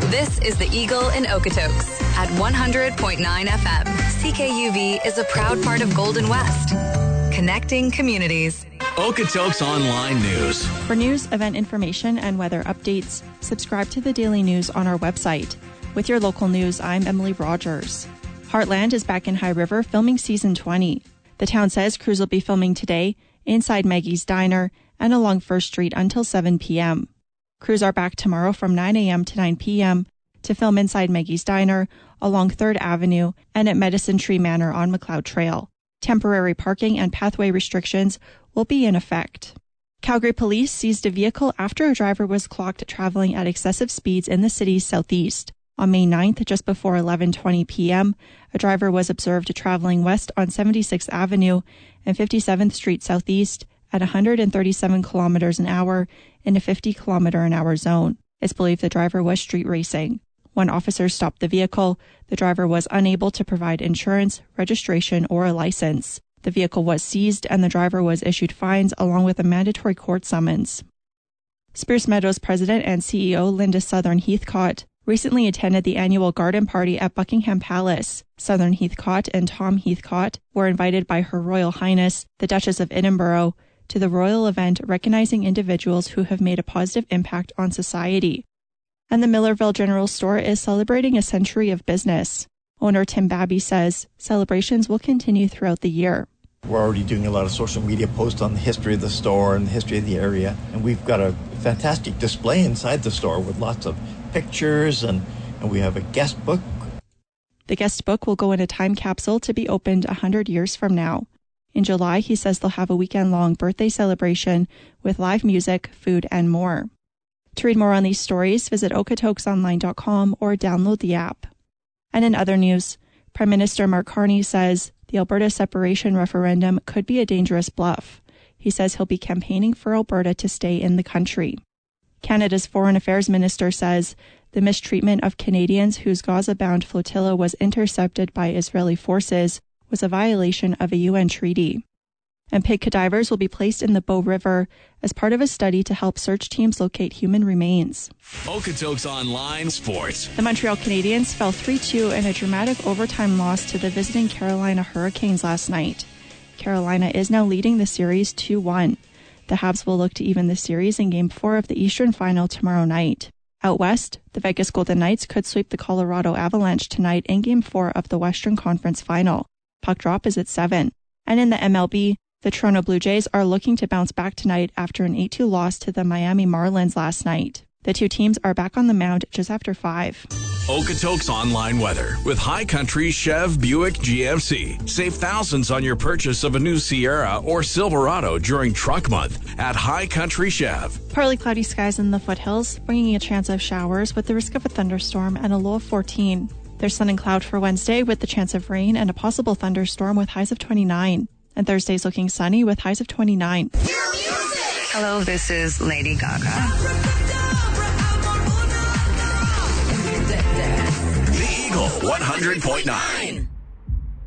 This is the Eagle in Okotoks at 100.9 FM. CKUV is a proud part of Golden West, connecting communities. Okotoks Online News. For news, event information, and weather updates, subscribe to the Daily News on our website. With your local news, I'm Emily Rogers. Heartland is back in High River filming season 20. The town says crews will be filming today inside Maggie's Diner and along First Street until 7 p.m. Crews are back tomorrow from 9 a.m. to 9 p.m. to film inside Maggie's Diner, along 3rd Avenue, and at Medicine Tree Manor on McLeod Trail. Temporary parking and pathway restrictions will be in effect. Calgary police seized a vehicle after a driver was clocked traveling at excessive speeds in the city's southeast. On May 9th, just before 11:20 p.m., a driver was observed traveling west on 76th Avenue and 57th Street Southeast at 137 kilometers an hour in a 50 kilometer an hour zone. It's believed the driver was street racing. When officers stopped the vehicle, the driver was unable to provide insurance, registration, or a license. The vehicle was seized and the driver was issued fines along with a mandatory court summons. Spruce Meadows President and CEO Linda Southern Heathcott recently attended the annual garden party at Buckingham Palace. Southern Heathcott and Tom Heathcott were invited by Her Royal Highness, the Duchess of Edinburgh, to the royal event recognizing individuals who have made a positive impact on society. And the Millerville General Store is celebrating a century of business. Owner Tim Babby says celebrations will continue throughout the year. We're already doing a lot of social media posts on the history of the store and the history of the area. And we've got a fantastic display inside the store with lots of pictures, and we have a guest book. The guest book will go in a time capsule to be opened 100 years from now. In July, he says they'll have a weekend-long birthday celebration with live music, food, and more. To read more on these stories, visit okotoksonline.com or download the app. And in other news, Prime Minister Mark Carney says the Alberta separation referendum could be a dangerous bluff. He says he'll be campaigning for Alberta to stay in the country. Canada's Foreign Affairs Minister says the mistreatment of Canadians whose Gaza-bound flotilla was intercepted by Israeli forces was a violation of a UN treaty. And pig cadavers will be placed in the Bow River as part of a study to help search teams locate human remains. Okotoks Online Sports. The Montreal Canadiens fell 3-2 in a dramatic overtime loss to the visiting Carolina Hurricanes last night. Carolina is now leading the series 2-1. The Habs will look to even the series in Game 4 of the Eastern Final tomorrow night. Out west, the Vegas Golden Knights could sweep the Colorado Avalanche tonight in Game 4 of the Western Conference Final. Puck drop is at 7. And in the MLB, the Toronto Blue Jays are looking to bounce back tonight after an 8-2 loss to the Miami Marlins last night. The two teams are back on the mound just after 5. Okotoks Online Weather with High Country Chev Buick GMC. Save thousands on your purchase of a new Sierra or Silverado during Truck Month at High Country Chev. Partly cloudy skies in the foothills, bringing a chance of showers with the risk of a thunderstorm and a low of 14. There's sun and cloud for Wednesday with the chance of rain and a possible thunderstorm with highs of 29. And Thursday's looking sunny with highs of 29. Hello, this is Lady Gaga. The Eagle 100.9.